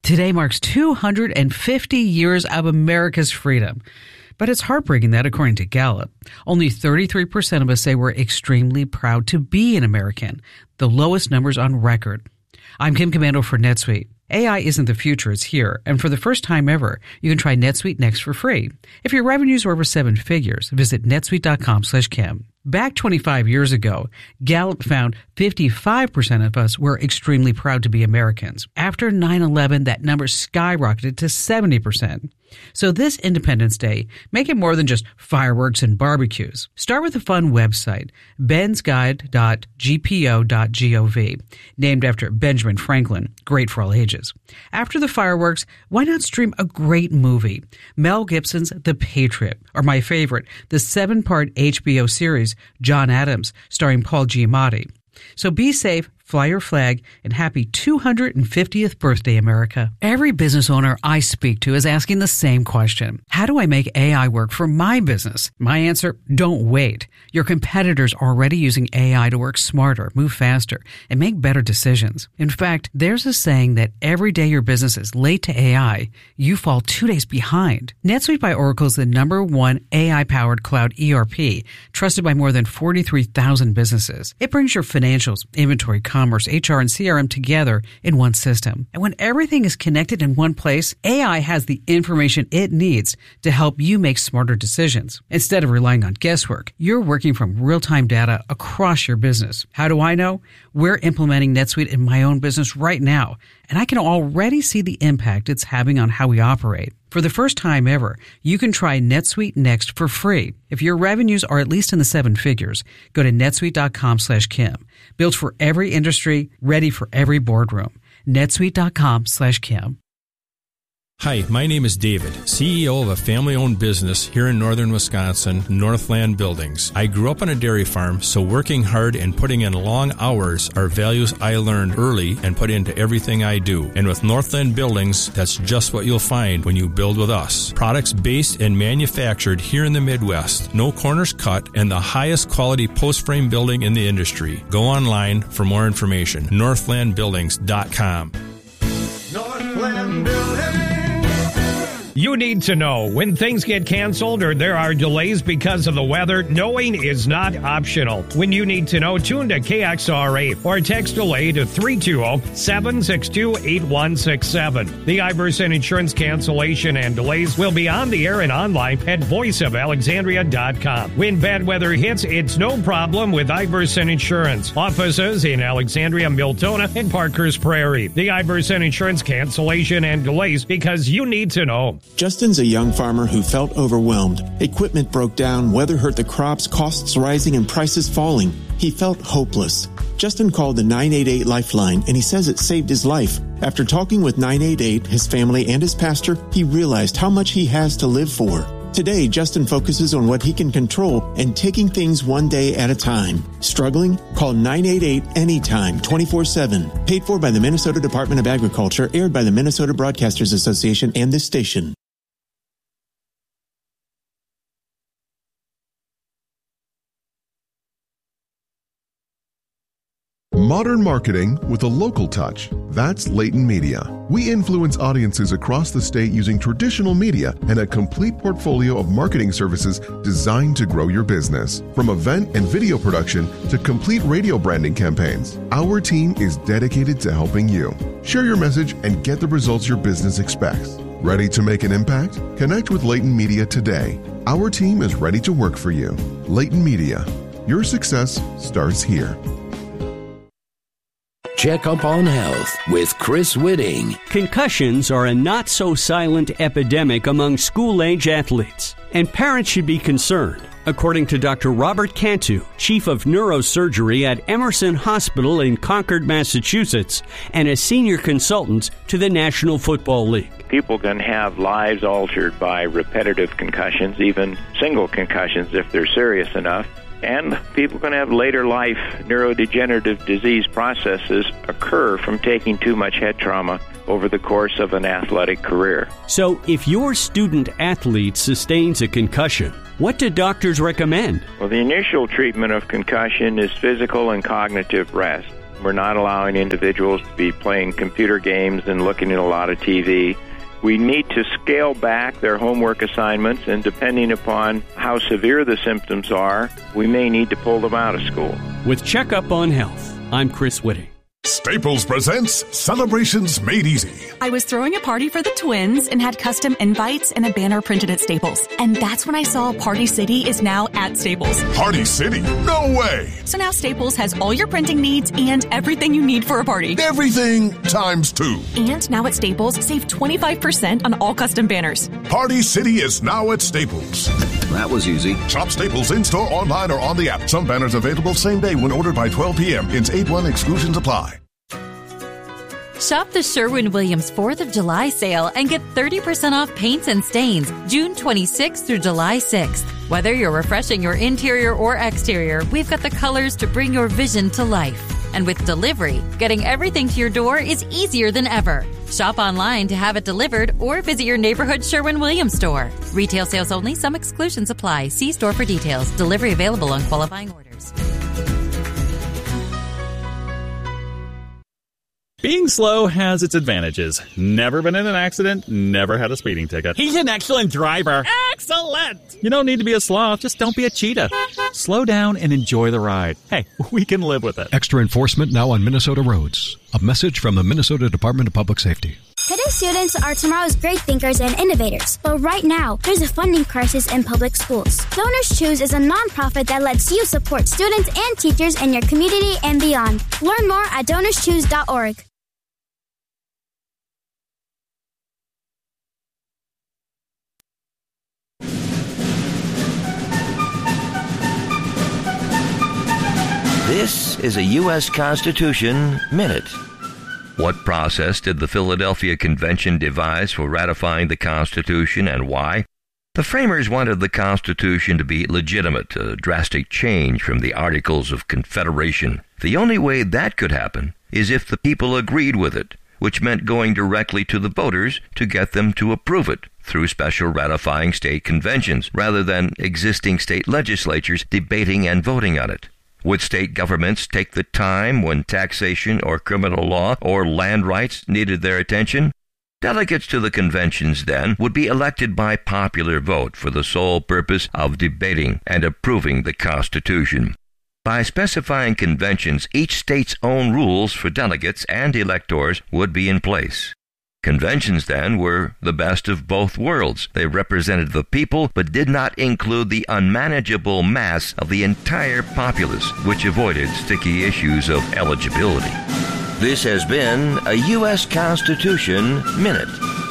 Today marks 250 years of America's freedom. But it's heartbreaking that, according to Gallup, only 33% of us say we're extremely proud to be an American, the lowest numbers on record. I'm Kim Komando for NetSuite. AI isn't the future, it's here. And for the first time ever, you can try NetSuite Next for free. If your revenues are over 7 figures, visit netsuite.com/Kim. Back 25 years ago, Gallup found 55% of us were extremely proud to be Americans. After 9/11, that number skyrocketed to 70%. So this Independence Day, make it more than just fireworks and barbecues. Start with a fun website, bensguide.gpo.gov, named after Benjamin Franklin, great for all ages. After the fireworks, why not stream a great movie? Mel Gibson's The Patriot, or my favorite, the 7-part HBO series, John Adams, starring Paul Giamatti. So be safe, fly your flag, and happy 250th birthday, America. Every business owner I speak to is asking the same question. How do I make AI work for my business? My answer, don't wait. Your competitors are already using AI to work smarter, move faster, and make better decisions. In fact, there's a saying that every day your business is late to AI, you fall 2 days behind. NetSuite by Oracle is the #1 AI-powered cloud ERP, trusted by more than 43,000 businesses. It brings your financials, inventory, commerce, HR, and CRM together in one system. And when everything is connected in one place, AI has the information it needs to help you make smarter decisions. Instead of relying on guesswork, you're working from real-time data across your business. How do I know? We're implementing NetSuite in my own business right now, and I can already see the impact it's having on how we operate. For the first time ever, you can try NetSuite Next for free. If your revenues are at least in the 7 figures, go to netsuite.com/Kim. Built for every industry, ready for every boardroom. netsuite.com/Kim. Hi, my name is David, CEO of a family-owned business here in northern Wisconsin, Northland Buildings. I grew up on a dairy farm, so working hard and putting in long hours are values I learned early and put into everything I do. And with Northland Buildings, that's just what you'll find when you build with us. Products based and manufactured here in the Midwest, no corners cut, and the highest quality post-frame building in the industry. Go online for more information. northlandbuildings.com. Northland Buildings. You need to know when things get canceled or there are delays because of the weather. Knowing is not optional. When you need to know, tune to KXRA or text delay to 320-762-8167. The Iverson Insurance cancellation and delays will be on the air and online at voiceofalexandria.com. When bad weather hits, it's no problem with Iverson Insurance. Offices in Alexandria, Miltona, and Parker's Prairie. The Iverson Insurance cancellation and delays, because you need to know. Justin's a young farmer who felt overwhelmed. Equipment broke down, weather hurt the crops, costs rising, and prices falling. He felt hopeless. Justin called the 988 Lifeline, and he says it saved his life. After talking with 988, his family, and his pastor, he realized how much he has to live for. Today, Justin focuses on what he can control and taking things one day at a time. Struggling? Call 988 anytime, 24/7. Paid for by the Minnesota Department of Agriculture, aired by the Minnesota Broadcasters Association and this station. Modern marketing with a local touch. That's Leighton Media. We influence audiences across the state using traditional media and a complete portfolio of marketing services designed to grow your business. From event and video production to complete radio branding campaigns, our team is dedicated to helping you. Share your message and get the results your business expects. Ready to make an impact? Connect with Leighton Media today. Our team is ready to work for you. Leighton Media. Your success starts here. Check Up on Health with Chris Whitting. Concussions are a not-so-silent epidemic among school-age athletes, and parents should be concerned. According to Dr. Robert Cantu, Chief of Neurosurgery at Emerson Hospital in Concord, Massachusetts, and a senior consultant to the National Football League. People can have lives altered by repetitive concussions, even single concussions if they're serious enough. And people can have later life neurodegenerative disease processes occur from taking too much head trauma over the course of an athletic career. So if your student athlete sustains a concussion, what do doctors recommend? Well, the initial treatment of concussion is physical and cognitive rest. We're not allowing individuals to be playing computer games and looking at a lot of TV. We need to scale back their homework assignments, and depending upon how severe the symptoms are, we may need to pull them out of school. With Checkup on Health, I'm Chris Whitting. Staples presents Celebrations Made Easy. I was throwing a party for the twins and had custom invites and a banner printed at Staples. And that's when I saw Party City is now at Staples. Party City? No way! So now Staples has all your printing needs and everything you need for a party. Everything times 2. And now at Staples, save 25% on all custom banners. Party City is now at Staples. That was easy. Shop Staples in-store, online, or on the app. Some banners available same day when ordered by 12 p.m. Ins 8-1 exclusions apply. Shop the Sherwin-Williams 4th of July sale and get 30% off paints and stains June 26th through July 6th. Whether you're refreshing your interior or exterior, we've got the colors to bring your vision to life. And with delivery, getting everything to your door is easier than ever. Shop online to have it delivered or visit your neighborhood Sherwin-Williams store. Retail sales only. Some exclusions apply. See store for details. Delivery available on qualifying orders. Being slow has its advantages. Never been in an accident, never had a speeding ticket. He's an excellent driver. Excellent! You don't need to be a sloth, just don't be a cheetah. Slow down and enjoy the ride. Hey, we can live with it. Extra enforcement now on Minnesota roads. A message from the Minnesota Department of Public Safety. Today's students are tomorrow's great thinkers and innovators. But right now, there's a funding crisis in public schools. Donors Choose is a nonprofit that lets you support students and teachers in your community and beyond. Learn more at DonorsChoose.org. This is a U.S. Constitution Minute. What process did the Philadelphia Convention devise for ratifying the Constitution, and why? The framers wanted the Constitution to be legitimate, a drastic change from the Articles of Confederation. The only way that could happen is if the people agreed with it, which meant going directly to the voters to get them to approve it through special ratifying state conventions, rather than existing state legislatures debating and voting on it. Would state governments take the time when taxation or criminal law or land rights needed their attention? Delegates to the conventions then would be elected by popular vote for the sole purpose of debating and approving the Constitution. By specifying conventions, each state's own rules for delegates and electors would be in place. Conventions, then, were the best of both worlds. They represented the people, but did not include the unmanageable mass of the entire populace, which avoided sticky issues of eligibility. This has been a U.S. Constitution Minute.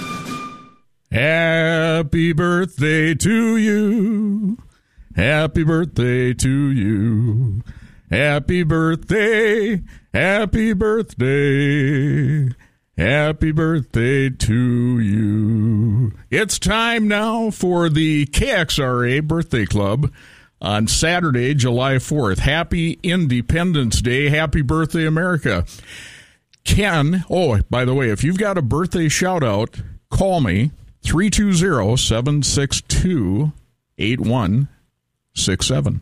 Happy birthday to you. Happy birthday to you. Happy birthday. Happy birthday. Happy birthday to you. It's time now for the KXRA Birthday Club on Saturday, July 4th. Happy Independence Day. Happy birthday, America. Ken, by the way, if you've got a birthday shout-out, call me, 320-762-8167.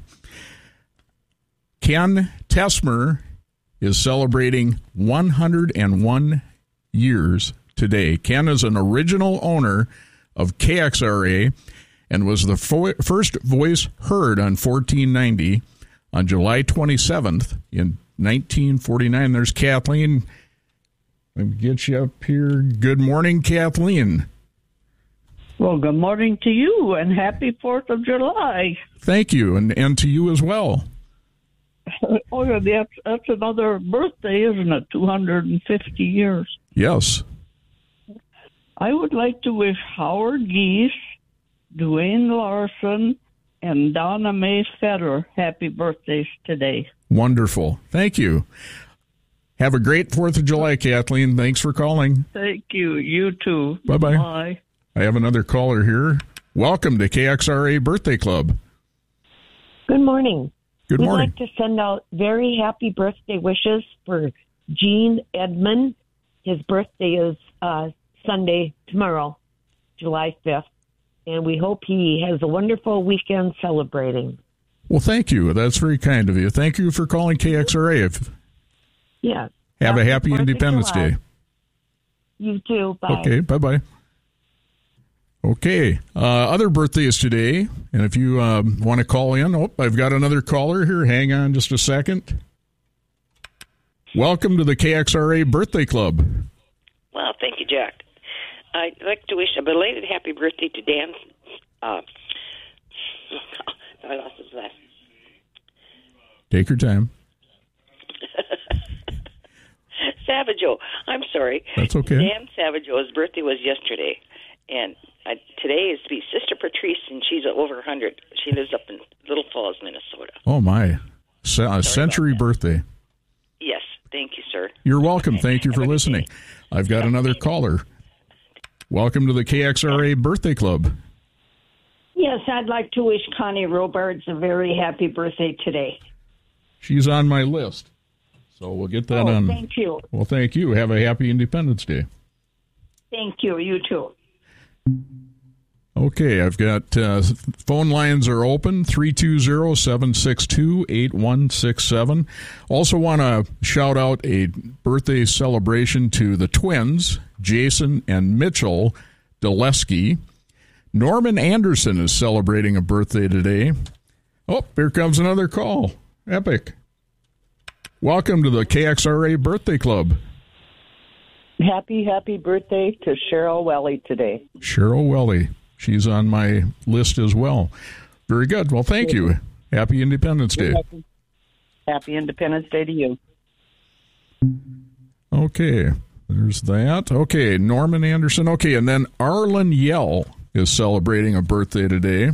Ken Tesmer is celebrating 101 years today. Ken is an original owner of KXRA and was the first voice heard on 1490 on July 27th in 1949. There's Kathleen. Let me get you up here. Good morning, Kathleen. Well, good morning to you, and happy 4th of July. Thank you, and to you as well. Oh, yeah, that's another birthday, isn't it? 250 years. Yes. I would like to wish Howard Geese, Dwayne Larson, and Donna Mae Federer happy birthdays today. Wonderful. Thank you. Have a great 4th of July, Kathleen. Thanks for calling. Thank you. You too. Bye-bye. Bye. I have another caller here. Welcome to KXRA Birthday Club. Good morning. Good morning. We'd like to send out very happy birthday wishes for Gene Edmond. His birthday is Sunday, tomorrow, July 5th. And we hope he has a wonderful weekend celebrating. Well, thank you. That's very kind of you. Thank you for calling KXRA. Yes. Have a happy Independence Day. You too. Bye. Okay, bye-bye. Okay, other birthdays today, and if you want to call in, I've got another caller here. Hang on just a second. Welcome to the KXRA Birthday Club. Well, thank you, Jack. I'd like to wish a belated happy birthday to Dan. I lost his last. Take your time. Savageau. I'm sorry. That's okay. Dan Savageau's birthday was yesterday, and today is to be Sister Patrice, and she's over 100. She lives up in Little Falls, Minnesota. Oh, my. A century birthday. Yes. Thank you, sir. You're welcome. Thank you for listening. I've got another caller. Welcome to the KXRA Birthday Club. Yes, I'd like to wish Connie Robards a very happy birthday today. She's on my list, so we'll get that on. Thank you. Well, thank you. Have a happy Independence Day. Thank you. You too. Okay, I've got phone lines are open, 320-762-8167. Also want to shout out a birthday celebration to the twins, Jason and Mitchell Dulesky. Norman Anderson is celebrating a birthday today. Oh, here comes another call. Epic. Welcome to the KXRA Birthday Club. Happy birthday to Cheryl Welly today. Cheryl Welly. She's on my list as well. Very good. Well, thank you. Happy Independence Day. Happy Independence Day to you. Okay, there's that. Okay, Norman Anderson. Okay, and then Arlen Yell is celebrating a birthday today.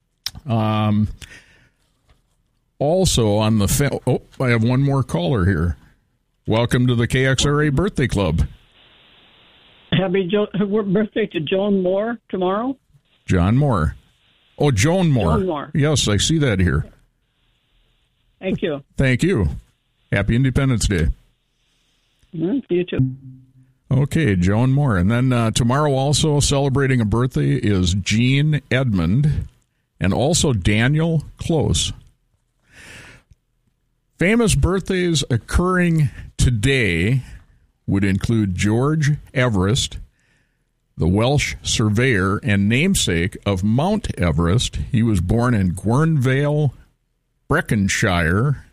Also on the... I have one more caller here. Welcome to the KXRA Birthday Club. Happy birthday to Joan Moore tomorrow. John Moore. Oh, Joan Moore. Joan Moore. Yes, I see that here. Thank you. Thank you. Happy Independence Day. You too. Okay, Joan Moore. And then tomorrow also celebrating a birthday is Gene Edmond and also Daniel Close. Famous birthdays occurring today would include George Everest, the Welsh surveyor and namesake of Mount Everest. He was born in Guerneville, Brecknockshire,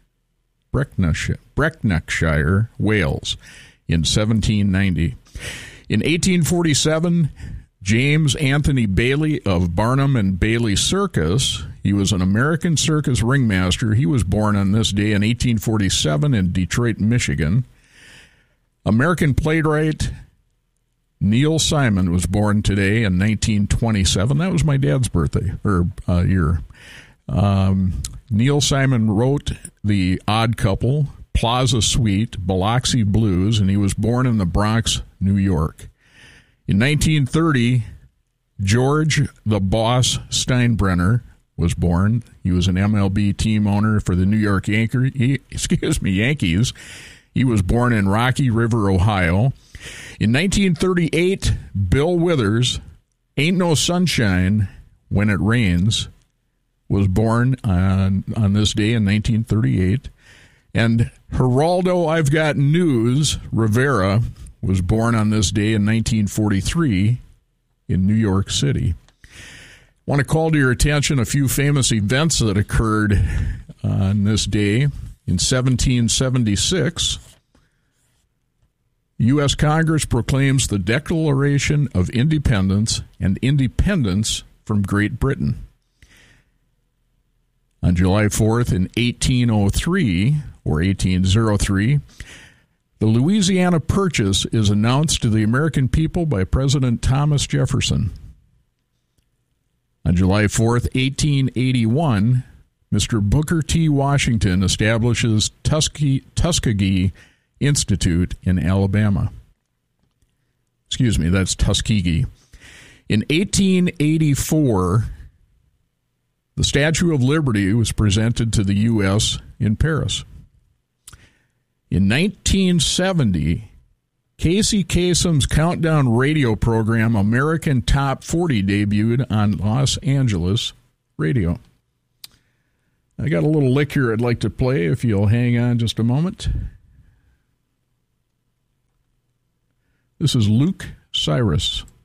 Wales, in 1790. In 1847, James Anthony Bailey of Barnum and Bailey Circus. He was an American circus ringmaster. He was born on this day in 1847 in Detroit, Michigan. American playwright Neil Simon was born today in 1927. That was my dad's birthday, year. Neil Simon wrote The Odd Couple, Plaza Suite, Biloxi Blues, and he was born in the Bronx, New York. In 1930, George the Boss Steinbrenner was born. He was an MLB team owner for the New York Yankees. He was born in Rocky River, Ohio. In 1938, Bill Withers, Ain't No Sunshine When It Rains, was born on this day in 1938. And Geraldo I've Got News Rivera was born on this day in 1943 in New York City. I want to call to your attention a few famous events that occurred on this day. In 1776, U.S. Congress proclaims the Declaration of Independence and independence from Great Britain. On July 4th in 1803, or 1803, the Louisiana Purchase is announced to the American people by President Thomas Jefferson. On July 4th, 1881, Mr. Booker T. Washington establishes Tuskegee Institute in Alabama. Excuse me, that's Tuskegee. In 1884, the Statue of Liberty was presented to the U.S. in Paris. In 1970, Casey Kasem's countdown radio program, American Top 40, debuted on Los Angeles radio. I got a little lick here I'd like to play if you'll hang on just a moment. This is Luke Cyrus.